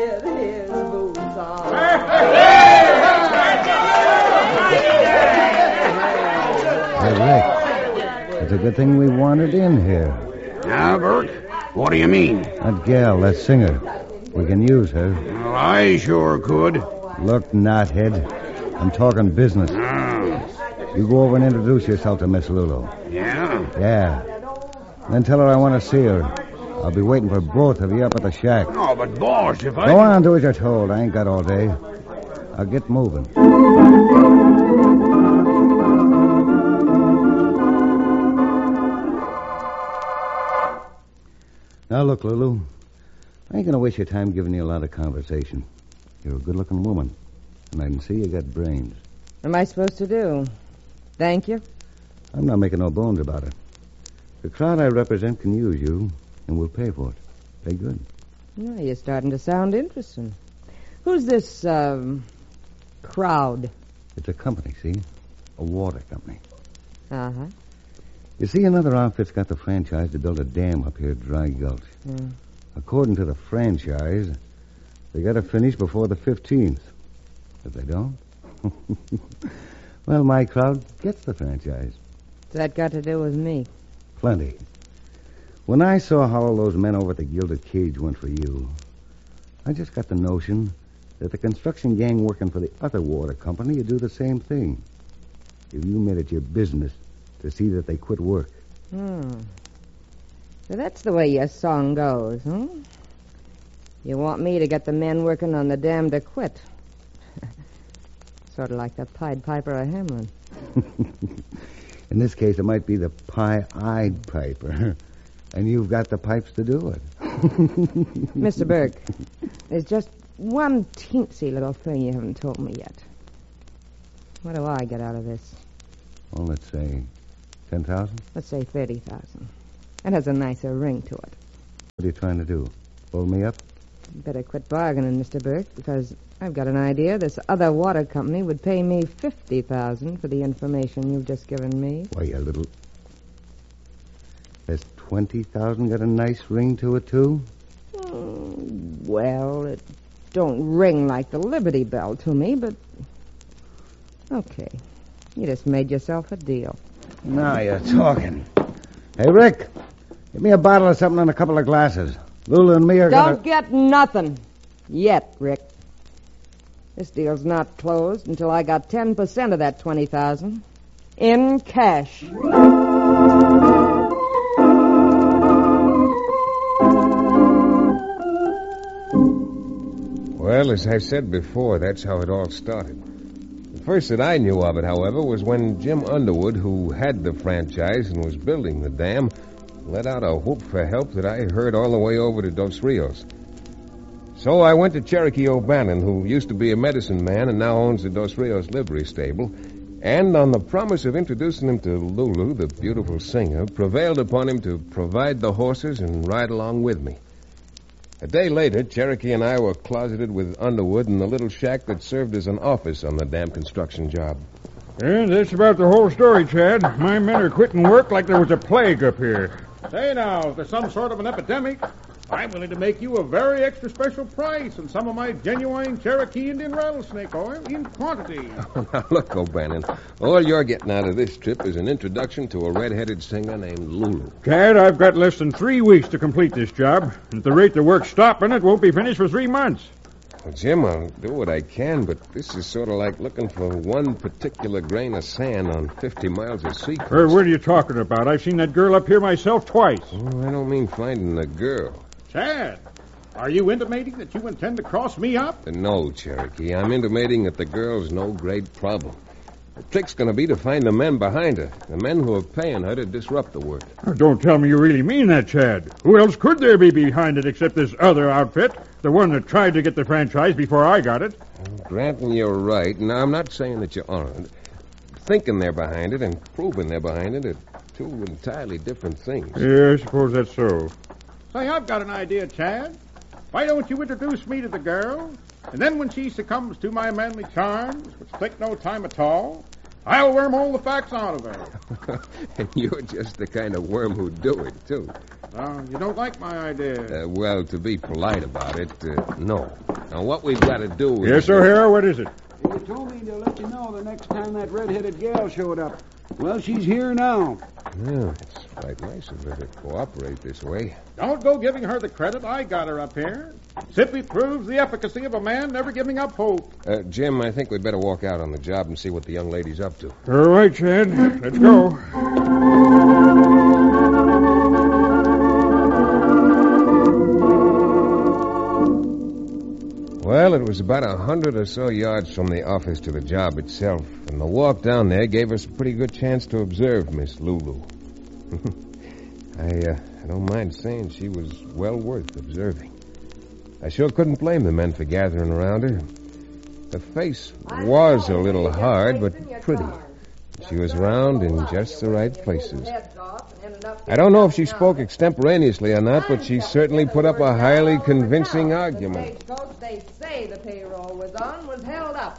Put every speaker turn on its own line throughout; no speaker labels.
His boots on.
Hey, Rick, it's a good thing we wandered in here.
Now, Bert, what do you mean?
That gal, that singer. We can use her.
Well, I sure could.
Look, knothead. I'm talking business. You go over and introduce yourself to Miss Lulu.
Yeah?
Yeah. Then tell her I want to see her. I'll be waiting for both of you up at the shack.
Oh, but boss, if I...
Go on, do as you're told. I ain't got all day. I'll get moving. Now, look, Lulu. I ain't going to waste your time giving you a lot of conversation. You're a good-looking woman, and I can see you got brains.
What am I supposed to do? Thank you?
I'm not making no bones about it. The crowd I represent can use you, and we'll pay for it. Pay good.
Well, you're starting to sound interesting. Who's this, crowd?
It's a company, see? A water company.
Uh-huh.
You see, another outfit's got the franchise to build a dam up here at Dry Gulch.
Mm.
According to the franchise, they got to finish before the 15th. If they don't, well, my crowd gets the franchise.
What's that got to do with me?
Plenty. When I saw how all those men over at the Gilded Cage went for you, I just got the notion that the construction gang working for the other water company would do the same thing. If you made it your business to see that they quit work.
So that's the way your song goes, huh? You want me to get the men working on the dam to quit. Sort of like the Pied Piper of Hamelin.
In this case, it might be the Pie-Eyed Piper. And you've got the pipes to do it.
Mr. Burke, there's just one teensy little thing you haven't told me yet. What do I get out of this?
Well, let's say 10,000?
Let's say 30,000. That has a nicer ring to it.
What are you trying to do? Hold me up?
Better quit bargaining, Mr. Burke, because I've got an idea this other water company would pay me 50,000 for the information you've just given me.
Why, you little... Has 20,000 got a nice ring to it, too?
Well, it don't ring like the Liberty Bell to me, but... Okay. You just made yourself a deal.
Now you're talking. Hey, Rick, give me a bottle of something and a couple of glasses. Lulu and me are
Don't get nothing. Yet, Rick. This deal's not closed until I got 10% of that 20,000. In cash.
Well, as I said before, that's how it all started. The first that I knew of it, however, was when Jim Underwood, who had the franchise and was building the dam, let out a whoop for help that I heard all the way over to Dos Rios. So I went to Cherokee O'Bannon, who used to be a medicine man and now owns the Dos Rios livery stable, and on the promise of introducing him to Lulu, the beautiful singer, prevailed upon him to provide the horses and ride along with me. A day later, Cherokee and I were closeted with Underwood in the little shack that served as an office on the dam construction job.
And that's about the whole story, Chad. My men are quitting work like there was a plague up here.
Say now, if there's some sort of an epidemic, I'm willing to make you a very extra special price on some of my genuine Cherokee Indian rattlesnake oil in quantity.
Now, look, O'Bannon, all you're getting out of this trip is an introduction to a red-headed singer named Lulu.
Chad, I've got less than 3 weeks to complete this job. At the rate the work's stopping, it won't be finished for 3 months.
Well, Jim, I'll do what I can, but this is sort of like looking for one particular grain of sand on 50 miles of seacoast.
What are you talking about? I've seen that girl up here myself twice.
Oh, I don't mean finding the girl.
Chad, are you intimating that you intend to cross me up?
No, Cherokee. I'm intimating that the girl's no great problem. The trick's going to be to find the men behind her, the men who are paying her to disrupt the work.
Oh, don't tell me you really mean that, Chad. Who else could there be behind it except this other outfit, the one that tried to get the franchise before I got it?
Granting you're right, now I'm not saying that you aren't. Thinking they're behind it and proving they're behind it are two entirely different things.
Yeah, I suppose that's so.
Say, I've got an idea, Chad. Why don't you introduce me to the girl? And then when she succumbs to my manly charms, which take no time at all, I'll worm all the facts out of her.
And you're just the kind of worm who'd do it, too.
You don't like my idea.
Well, to be polite about it, no. Now, what we've got to do is...
Yes, O'Hara, what is it?
You told me to let you know the next time that red-headed gal showed up. Well, she's here now.
Yeah, it's quite nice of her to cooperate this way.
Don't go giving her the credit. I got her up here. Simply proves the efficacy of a man never giving up hope.
Jim, I think we'd better walk out on the job and see what the young lady's up to.
All right, Chad. Let's go.
Well, it was about 100 or so yards from the office to the job itself, and the walk down there gave us a pretty good chance to observe Miss Lulu. I don't mind saying she was well worth observing. I sure couldn't blame the men for gathering around her. Her face was a little hard, but pretty. She was round in just the right places. I don't know if she spoke extemporaneously or not, but she certainly put up a highly convincing argument.
They say the payroll was held up.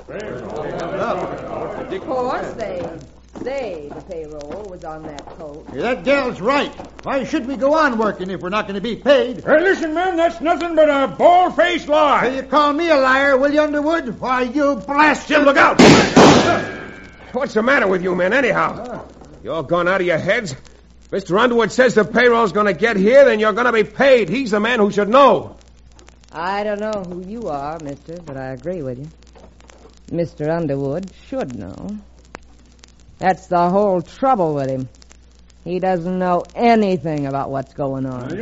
Of course, they say the payroll was on that coat.
That gal's right. Why should we go on working if we're not going to be paid?
Hey, listen, man, that's nothing but a bald-faced lie.
You call me a liar, will you, Underwood? Why, you blast...
Jim, look out! What's the matter with you men, anyhow? You all gone out of your heads? Mr. Underwood says the payroll's going to get here, then you're going to be paid. He's the man who should know.
I don't know who you are, mister, but I agree with you. Mr. Underwood should know. That's the whole trouble with him. He doesn't know anything about what's going on.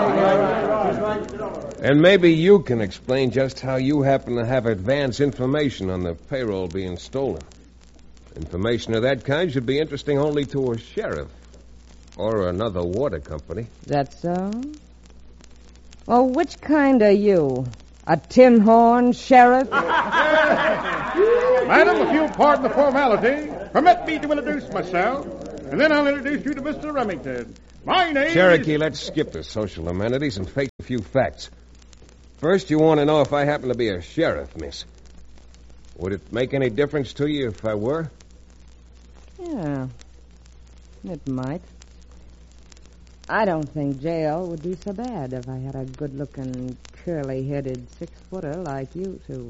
And maybe you can explain just how you happen to have advance information on the payroll being stolen. Information of that kind should be interesting only to a sheriff or another water company.
That so? Well, which kind are you? A tin horn sheriff?
Madam, if you'll pardon the formality, permit me to introduce myself, and then I'll introduce you to Mr. Remington. My name
Cherokee,
is...
let's skip the social amenities and face a few facts. First, you want to know if I happen to be a sheriff, miss. Would it make any difference to you if I were?
Yeah, it might. I don't think jail would be so bad if I had a good-looking, curly-headed six-footer like you to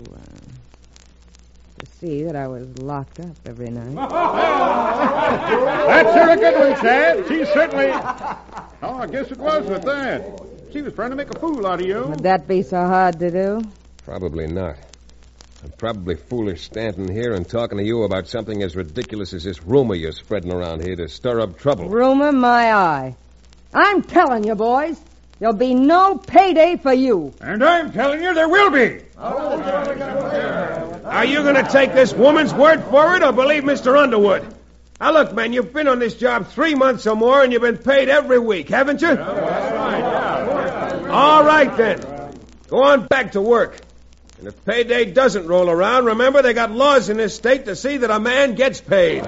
see that I was locked up every night.
That's her a good one, Chad. She certainly... Oh, I guess it was with that. She was trying to make a fool out of you.
Would that be so hard to do?
Probably not. I'm probably foolish standing here and talking to you about something as ridiculous as this rumor you're spreading around here to stir up trouble.
Rumor my eye. I'm telling you, boys, there'll be no payday for you.
And I'm telling you there will be.
Are you going to take this woman's word for it or believe Mr. Underwood? Now, look, man, you've been on this job 3 months or more, and you've been paid every week, haven't you? All right, then. Go on back to work. And if payday doesn't roll around, remember they got laws in this state to see that a man gets paid.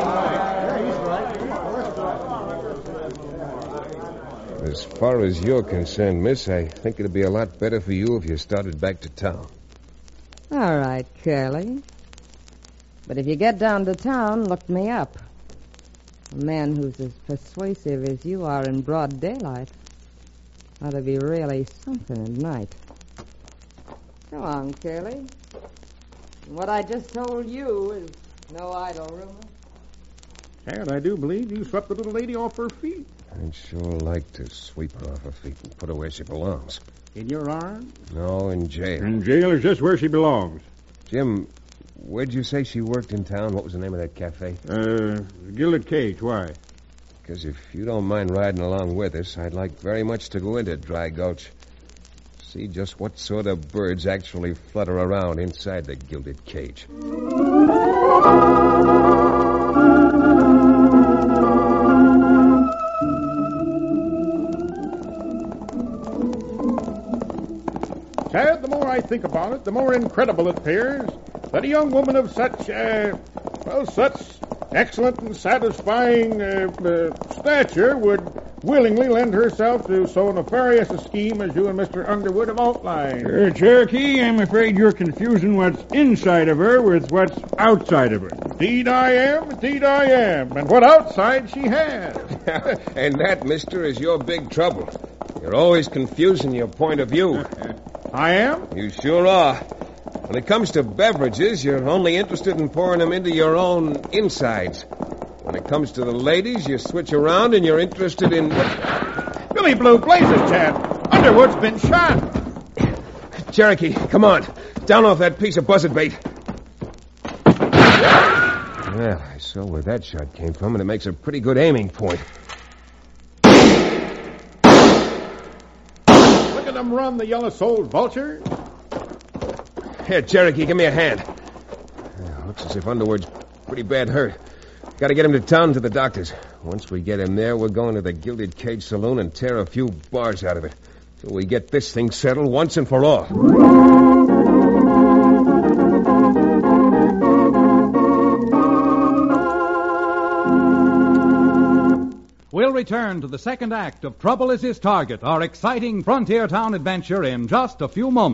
As far as you're concerned, miss, I think it'd be a lot better for you if you started back to town.
All right, Curly. But if you get down to town, look me up. A man who's as persuasive as you are in broad daylight ought to be really something at night. Come on, Curly. What I just told you is no idle rumor.
Chad, I do believe you swept the little lady off her feet.
I'd sure like to sweep her off her feet and put her where she belongs.
In your arms?
No, in jail.
And jail is just where she belongs.
Jim, where'd you say she worked in town? What was the name of that cafe?
Gilded Cage. Why?
Because if you don't mind riding along with us, I'd like very much to go into Dry Gulch. See just what sort of birds actually flutter around inside the Gilded Cage.
Chad, the more I think about it, the more incredible it appears that a young woman of such, such excellent and satisfying stature would willingly lend herself to so nefarious a scheme as you and Mr. Underwood have outlined.
Cherokee, I'm afraid you're confusing what's inside of her with what's outside of her.
Indeed I am. And what outside she has.
And that, mister, is your big trouble. You're always confusing your point of view.
I am?
You sure are. When it comes to beverages, you're only interested in pouring them into your own insides. When it comes to the ladies, you switch around and you're interested in...
Billy Blue Blazes, Chad. Underwood's been shot.
Cherokee, come on. Down off that piece of buzzard bait. Well, I saw where that shot came from, and it makes a pretty good aiming point.
Look at them run, the yellow-souled vulture.
Here, Cherokee, give me a hand. Looks as if Underwood's pretty bad hurt. Got to get him to town to the doctor's. Once we get him there, we're going to the Gilded Cage Saloon and tear a few bars out of it. Till we get this thing settled once and for all.
We'll return to the second act of Trouble is His Target, our exciting frontier town adventure in just a few moments.